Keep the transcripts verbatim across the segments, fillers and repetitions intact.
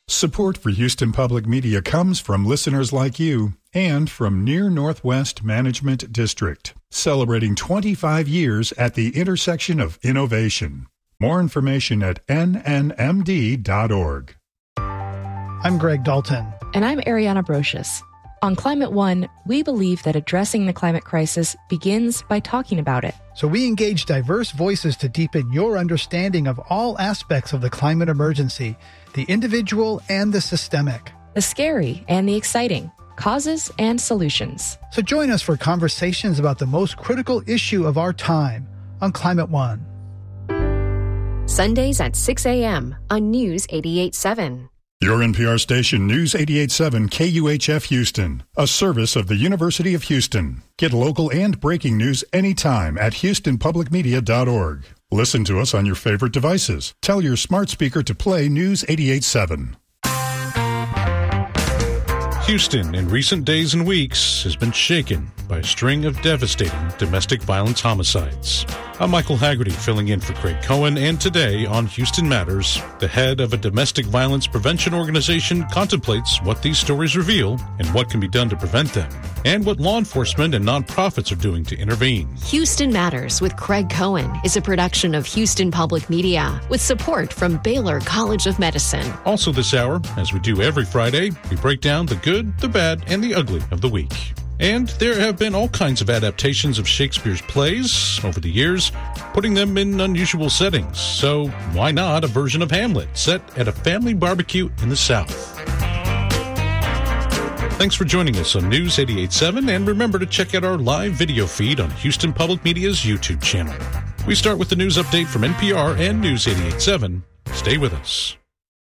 Support for Houston Public Media comes from listeners like you and from Near Northwest Management District, celebrating twenty-five years at the intersection of innovation. More information at N N M D dot org. I'm Greg Dalton. And I'm Ariana Brocious. On Climate One, we believe that addressing the climate crisis begins by talking about it. So we engage diverse voices to deepen your understanding of all aspects of the climate emergency, the individual and the systemic, the scary and the exciting, causes and solutions. So join us for conversations about the most critical issue of our time on Climate One. Sundays at six a.m. on News eighty-eight point seven. Your N P R station, News eighty-eight point seven K U H F Houston, a service of the University of Houston. Get local and breaking news anytime at houston public media dot org. Listen to us on your favorite devices. Tell your smart speaker to play News eighty-eight point seven. Houston, in recent days and weeks, has been shaken by a string of devastating domestic violence homicides. I'm Michael Haggerty, filling in for Craig Cohen, and today on Houston Matters, the head of a domestic violence prevention organization contemplates what these stories reveal and what can be done to prevent them, and what law enforcement and nonprofits are doing to intervene. Houston Matters with Craig Cohen is a production of Houston Public Media with support from Baylor College of Medicine. Also this hour, as we do every Friday, we break down the good, the bad, and the ugly of the week. And there have been all kinds of adaptations of Shakespeare's plays over the years, putting them in unusual settings. So why not a version of Hamlet set at a family barbecue in the South? Thanks for joining us on News eighty-eight point seven, and remember to check out our live video feed on Houston Public Media's YouTube channel. We start with the news update from N P R and News eighty-eight point seven. Stay with us.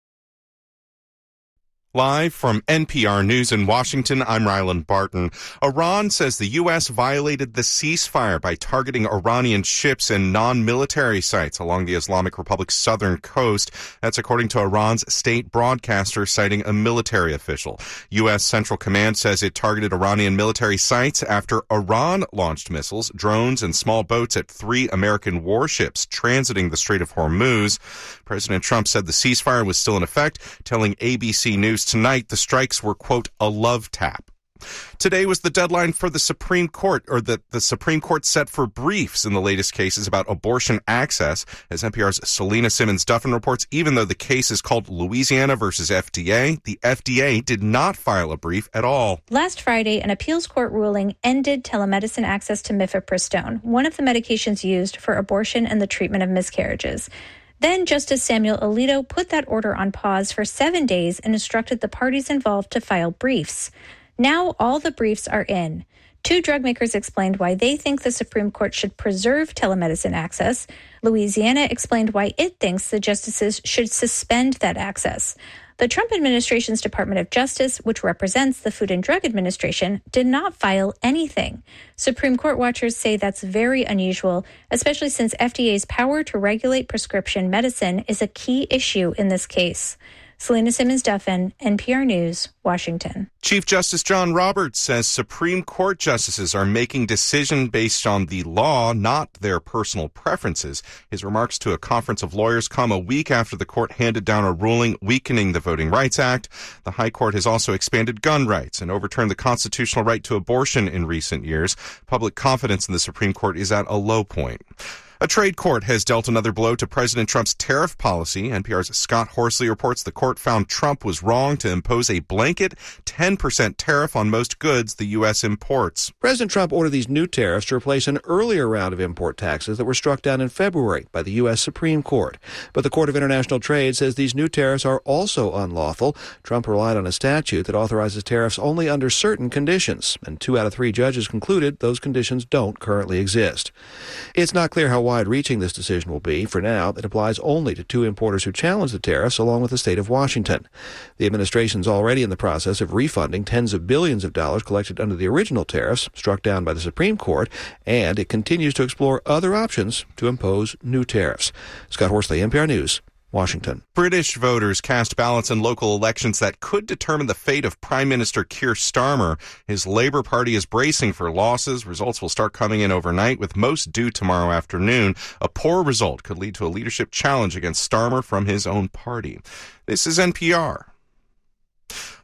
Live from N P R News in Washington, I'm Ryland Barton. Iran says the U S violated the ceasefire by targeting Iranian ships and non-military sites along the Islamic Republic's southern coast. That's according to Iran's state broadcaster, citing a military official. U S Central Command says it targeted Iranian military sites after Iran launched missiles, drones, and small boats at three American warships transiting the Strait of Hormuz. President Trump said the ceasefire was still in effect, telling A B C News tonight the strikes were, quote, a love tap. Today was the deadline for the Supreme Court, or the, the Supreme Court set for briefs in the latest cases about abortion access. As N P R's Selena Simmons-Duffin reports, even though the case is called Louisiana versus F D A, the F D A did not file a brief at all. Last Friday, an appeals court ruling ended telemedicine access to mifepristone, one of the medications used for abortion and the treatment of miscarriages. Then Justice Samuel Alito put that order on pause for seven days and instructed the parties involved to file briefs. Now all the briefs are in. Two drug makers explained why they think the Supreme Court should preserve telemedicine access. Louisiana explained why it thinks the justices should suspend that access. The Trump administration's Department of Justice, which represents the Food and Drug Administration, did not file anything. Supreme Court watchers say that's very unusual, especially since F D A's power to regulate prescription medicine is a key issue in this case. Selena Simmons-Duffin, N P R News, Washington. Chief Justice John Roberts says Supreme Court justices are making decisions based on the law, not their personal preferences. His remarks to a conference of lawyers come a week after the court handed down a ruling weakening the Voting Rights Act. The High Court has also expanded gun rights and overturned the constitutional right to abortion in recent years. Public confidence in the Supreme Court is at a low point. A trade court has dealt another blow to President Trump's tariff policy. N P R's Scott Horsley reports the court found Trump was wrong to impose a blanket ten percent tariff on most goods the U S imports. President Trump ordered these new tariffs to replace an earlier round of import taxes that were struck down in February by the U S Supreme Court. But the Court of International Trade says these new tariffs are also unlawful. Trump relied on a statute that authorizes tariffs only under certain conditions, and two out of three judges concluded those conditions don't currently exist. It's not clear how wide-reaching this decision will be. For now, it applies only to two importers who challenged the tariffs, along with the state of Washington. The administration's already in the process of refunding tens of billions of dollars collected under the original tariffs struck down by the Supreme Court, and it continues to explore other options to impose new tariffs. Scott Horsley, N P R News, Washington. British voters cast ballots in local elections that could determine the fate of Prime Minister Keir Starmer. His Labour Party is bracing for losses. Results will start coming in overnight, with most due tomorrow afternoon. A poor result could lead to a leadership challenge against Starmer from his own party. This is N P R.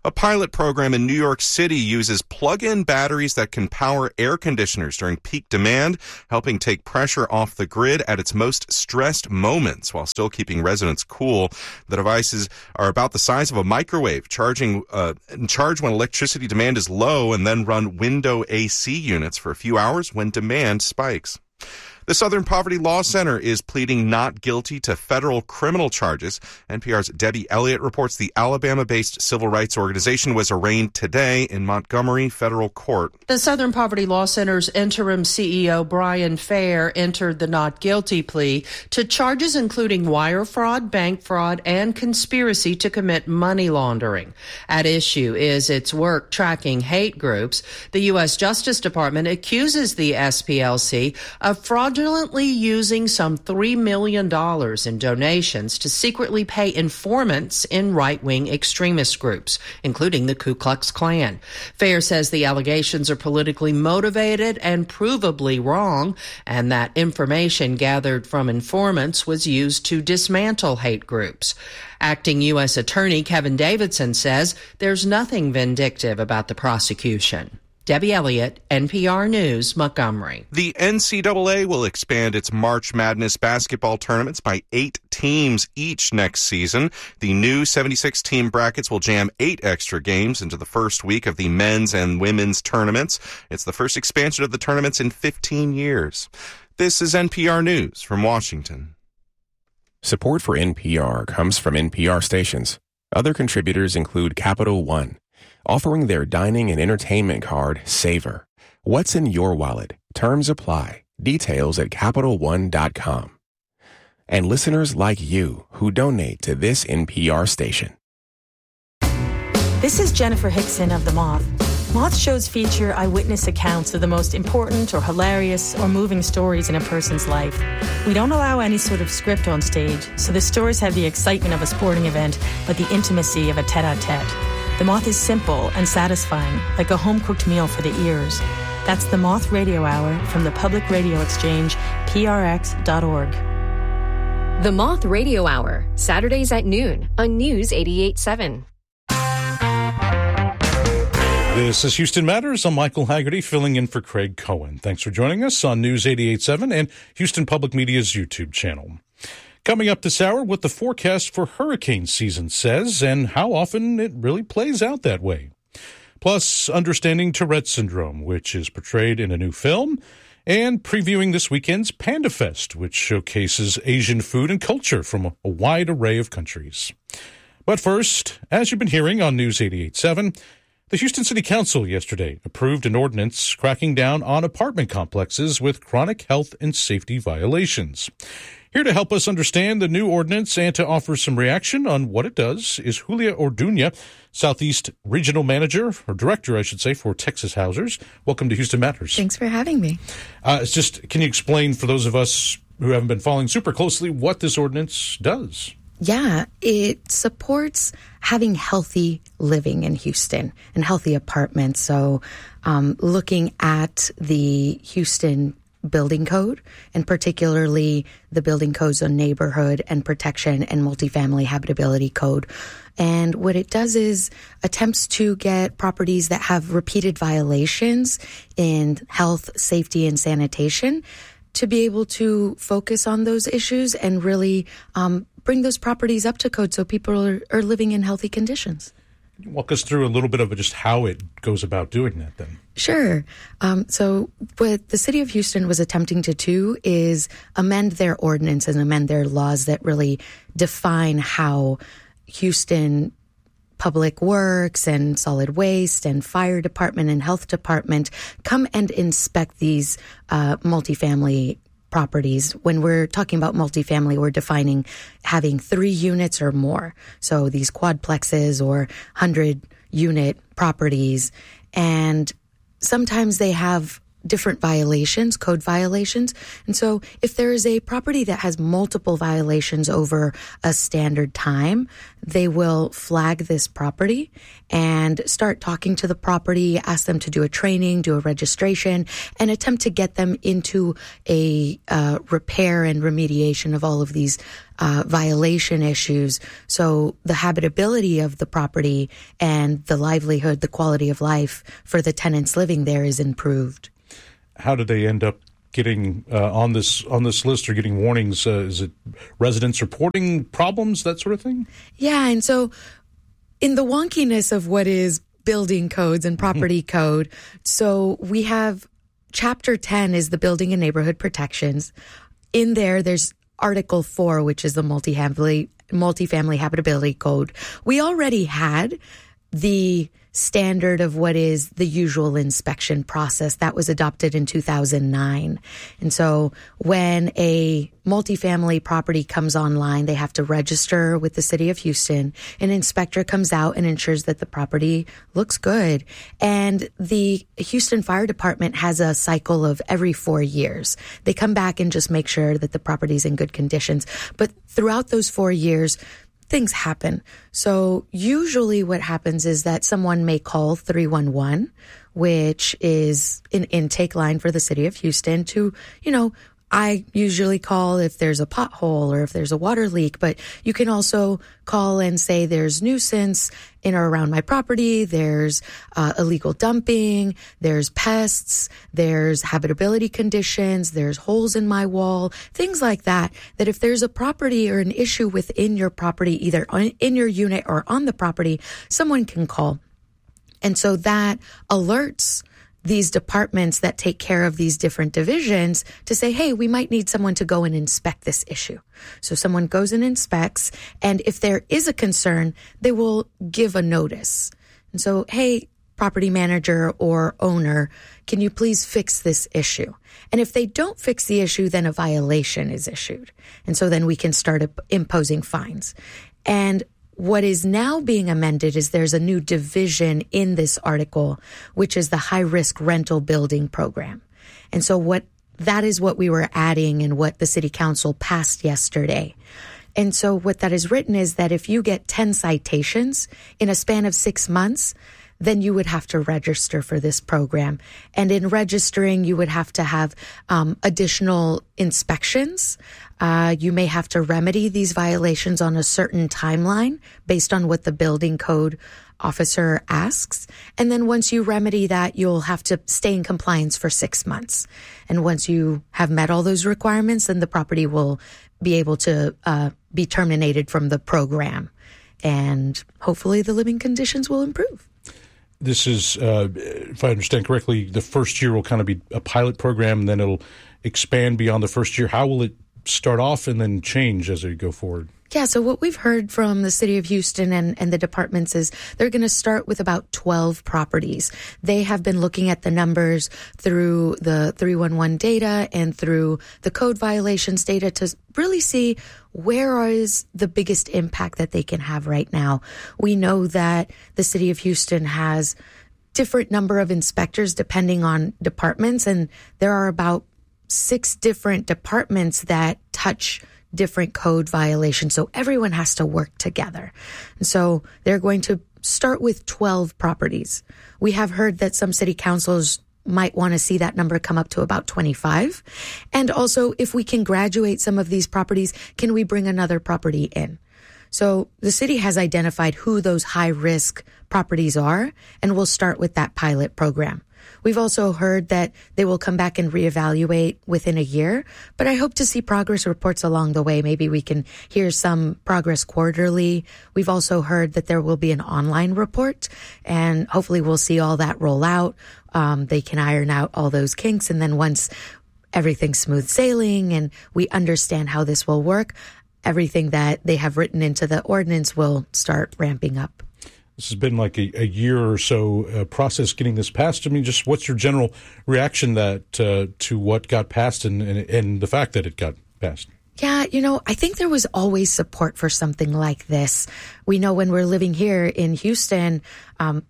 A pilot program in New York City uses plug-in batteries that can power air conditioners during peak demand, helping take pressure off the grid at its most stressed moments while still keeping residents cool. The devices are about the size of a microwave, charging uh, charge when electricity demand is low, and then run window A C units for a few hours when demand spikes. The Southern Poverty Law Center is pleading not guilty to federal criminal charges. N P R's Debbie Elliott reports the Alabama-based civil rights organization was arraigned today in Montgomery Federal Court. The Southern Poverty Law Center's interim C E O, Brian Fair, entered the not guilty plea to charges including wire fraud, bank fraud, and conspiracy to commit money laundering. At issue is its work tracking hate groups. The U S Justice Department accuses the S P L C of fraud fraudulently using some three million dollars in donations to secretly pay informants in right-wing extremist groups, including the Ku Klux Klan. Fair says the allegations are politically motivated and provably wrong, and that information gathered from informants was used to dismantle hate groups. Acting U S Attorney Kevin Davidson says there's nothing vindictive about the prosecution. Debbie Elliott, N P R News, Montgomery. The N C double A will expand its March Madness basketball tournaments by eight teams each next season. The new seventy-six team brackets will jam eight extra games into the first week of the men's and women's tournaments. It's the first expansion of the tournaments in fifteen years. This is N P R News from Washington. Support for N P R comes from N P R stations. Other contributors include Capital One, offering their dining and entertainment card, Savor. What's in your wallet? Terms apply. Details at Capital One dot com. And listeners like you who donate to this N P R station. This is Jennifer Hickson of The Moth. Moth shows feature eyewitness accounts of the most important or hilarious or moving stories in a person's life. We don't allow any sort of script on stage, so the stories have the excitement of a sporting event, but the intimacy of a tete-a-tete. The Moth is simple and satisfying, like a home-cooked meal for the ears. That's the Moth Radio Hour from the Public Radio Exchange, P R X dot org. The Moth Radio Hour, Saturdays at noon on News eighty-eight point seven. This is Houston Matters. I'm Michael Haggerty, filling in for Craig Cohen. Thanks for joining us on News eighty-eight point seven and Houston Public Media's YouTube channel. Coming up this hour, what the forecast for hurricane season says and how often it really plays out that way. Plus, understanding Tourette syndrome, which is portrayed in a new film, and previewing this weekend's Panda Fest, which showcases Asian food and culture from a wide array of countries. But first, as you've been hearing on News eighty-eight point seven, the Houston City Council yesterday approved an ordinance cracking down on apartment complexes with chronic health and safety violations. Here to help us understand the new ordinance and to offer some reaction on what it does is Julia Orduña, Southeast Regional Manager, or Director, I should say, for Texas Housers. Welcome to Houston Matters. Thanks for having me. Uh, it's just, can you explain for those of us who haven't been following super closely what this ordinance does? Yeah, it supports having healthy living in Houston and healthy apartments. So um, looking at the Houston building code, and particularly the building codes on neighborhood and protection and multifamily habitability code. And what it does is attempts to get properties that have repeated violations in health, safety, and sanitation to be able to focus on those issues and really um, bring those properties up to code so people are, are living in healthy conditions. Walk us through a little bit of just how it goes about doing that then. Sure. Um, so what the city of Houston was attempting to do is amend their ordinance and amend their laws that really define how Houston Public Works and Solid Waste and Fire Department and Health Department come and inspect these uh, multifamily properties. When we're talking about multifamily, we're defining having three units or more. So these quadplexes or one hundred unit properties. And sometimes they have different violations, code violations. And so if there is a property that has multiple violations over a standard time, they will flag this property and start talking to the property, ask them to do a training, do a registration, and attempt to get them into a uh, repair and remediation of all of these uh, violation issues. So the habitability of the property and the livelihood, the quality of life for the tenants living there is improved. How did they end up getting uh, on this on this list or getting warnings? Uh, is it residents reporting problems, that sort of thing? Yeah, and so in the wonkiness of what is building codes and property mm-hmm. code, so we have Chapter ten is the Building and Neighborhood Protections. In there, there's Article four, which is the multifamily multifamily habitability code. We already had the standard of what is the usual inspection process that was adopted in two thousand nine. And so when a multifamily property comes online, they have to register with the city of Houston. An inspector comes out and ensures that the property looks good. And the Houston Fire Department has a cycle of every four years. They come back and just make sure that the property's in good conditions. But throughout those four years, things happen. So usually what happens is that someone may call three one one, which is an intake line for the city of Houston to, you know, I usually call if there's a pothole or if there's a water leak, but you can also call and say there's nuisance in or around my property, there's uh, illegal dumping, there's pests, there's habitability conditions, there's holes in my wall, things like that, that if there's a property or an issue within your property, either on, in your unit or on the property, someone can call. And so that alerts these departments that take care of these different divisions to say, hey, we might need someone to go and inspect this issue. So someone goes and inspects, and if there is a concern, they will give a notice. And so, hey, property manager or owner, can you please fix this issue? And if they don't fix the issue, then a violation is issued. And so then we can start imposing fines. And what is now being amended is there's a new division in this article, which is the high-risk rental building program. And so what that is what we were adding and what the city council passed yesterday. And so what that is written is that if you get ten citations in a span of six months, then you would have to register for this program. And in registering, you would have to have um, additional inspections. Uh, you may have to remedy these violations on a certain timeline based on what the building code officer asks. And then once you remedy that, you'll have to stay in compliance for six months. And once you have met all those requirements, then the property will be able to uh, be terminated from the program. And hopefully the living conditions will improve. This is, uh, if I understand correctly, the first year will kind of be a pilot program, and then it'll expand beyond the first year. How will it start off and then change as we go forward? Yeah, so what we've heard from the city of Houston and, and the departments is they're going to start with about twelve properties. They have been looking at the numbers through the three one one data and through the code violations data to really see where is the biggest impact that they can have right now. We know that the city of Houston has different number of inspectors depending on departments, and there are about six different departments that touch different code violations. So everyone has to work together. And so they're going to start with twelve properties. We have heard that some city councils might want to see that number come up to about twenty-five. And also, if we can graduate some of these properties, can we bring another property in? So the city has identified who those high-risk properties are, and we'll start with that pilot program. We've also heard that they will come back and reevaluate within a year, but I hope to see progress reports along the way. Maybe we can hear some progress quarterly. We've also heard that there will be an online report, and hopefully we'll see all that roll out. Um, they can iron out all those kinks, and then once everything's smooth sailing and we understand how this will work, everything that they have written into the ordinance will start ramping up. This has been like a, a year or so uh, process getting this passed. I mean, just what's your general reaction that uh, to what got passed and, and, and the fact that it got passed? Yeah, you know, I think there was always support for something like this. We know when we're living here in Houston, um,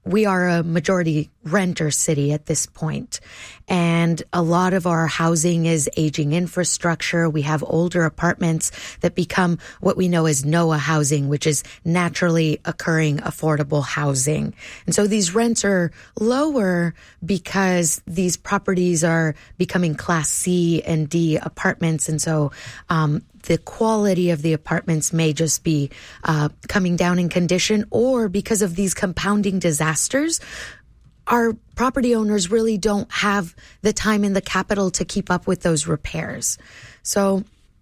we are a majority renter city at this point, and a lot of our housing is aging infrastructure. We have older apartments that become what we know as NOAA housing, which is naturally occurring affordable housing. And so these rents are lower because these properties are becoming Class C and D apartments. And so um, the quality of the apartments may just be uh, coming down in condition, or because of these compounding disasters, our property owners really don't have the time and the capital to keep up with those repairs. So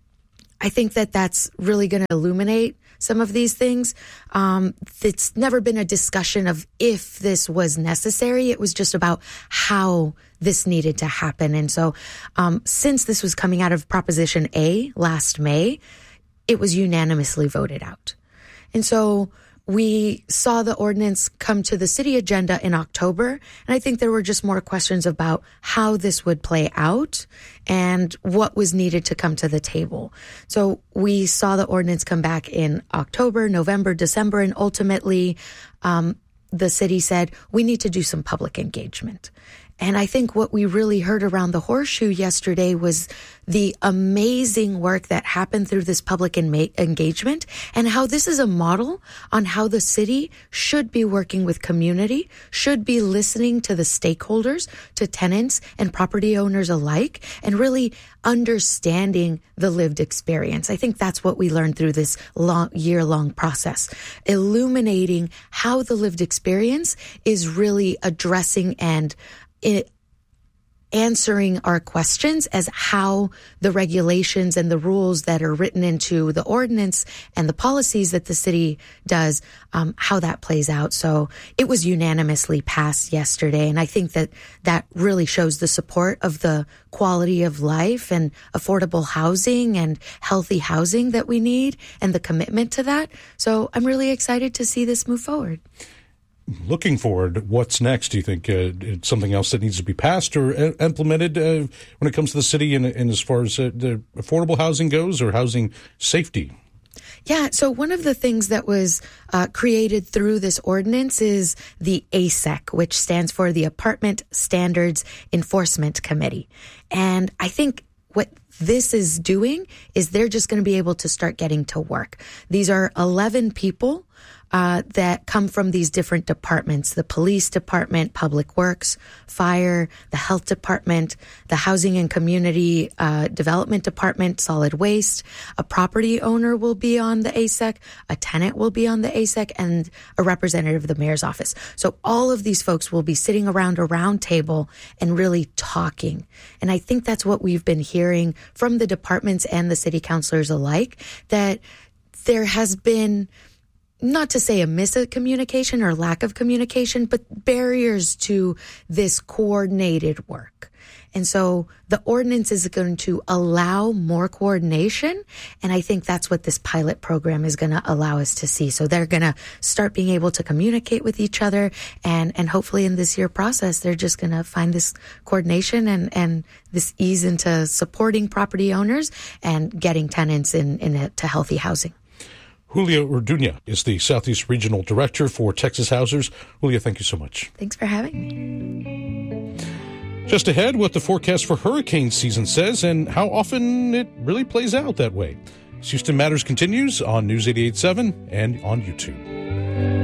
I think that that's really going to illuminate some of these things. Um, it's never been a discussion of if this was necessary. It was just about how this needed to happen. And so um, since this was coming out of Proposition A last May, it was unanimously voted out. And so we saw the ordinance come to the city agenda in October, and I think there were just more questions about how this would play out and what was needed to come to the table. So we saw the ordinance come back in October, November, December, and ultimately um, the city said, we need to do some public engagement. And I think what we really heard around the horseshoe yesterday was the amazing work that happened through this public en- engagement and how this is a model on how the city should be working with community, should be listening to the stakeholders, to tenants and property owners alike, and really understanding the lived experience. I think that's what we learned through this long, year-long process, illuminating how the lived experience is really addressing and It, answering our questions as how the regulations and the rules that are written into the ordinance and the policies that the city does, um, how that plays out. So it was unanimously passed yesterday. And I think that that really shows the support of the quality of life and affordable housing and healthy housing that we need and the commitment to that. So I'm really excited to see this move forward. Looking forward, what's next? Do you think uh, it's something else that needs to be passed or uh, implemented uh, when it comes to the city and, and as far as uh, the affordable housing goes, or housing safety? Yeah, so one of the things that was uh, created through this ordinance is the A S E C, which stands for the Apartment Standards Enforcement Committee. And I think what this is doing is they're just going to be able to start getting to work. These are eleven people Uh, that come from these different departments: the police department, public works, fire, the health department, the housing and community uh, development department, solid waste. A property owner will be on the A S E C, a tenant will be on the A S E C, and a representative of the mayor's office. So all of these folks will be sitting around a round table and really talking. And I think that's what we've been hearing from the departments and the city councilors alike, that there has been, not to say a miscommunication or lack of communication, but barriers to this coordinated work. And so the ordinance is going to allow more coordination. And I think that's what this pilot program is going to allow us to see. So they're going to start being able to communicate with each other. And, and hopefully in this year process, they're just going to find this coordination and, and this ease into supporting property owners and getting tenants in, in a, to healthy housing. Julia Orduña is the Southeast Regional Director for Texas Housers. Julia, thank you so much. Thanks for having me. Just ahead, what the forecast for hurricane season says and how often it really plays out that way. Houston Matters continues on News eighty-eight point seven and on YouTube.